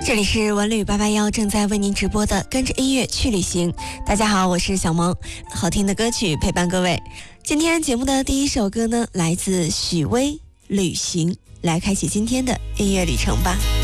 这里是文旅881正在为您直播的跟着音乐去旅行。大家好，我是小萌，好听的歌曲陪伴各位。今天节目的第一首歌呢，来自许巍《旅行》，来开启今天的音乐旅程吧。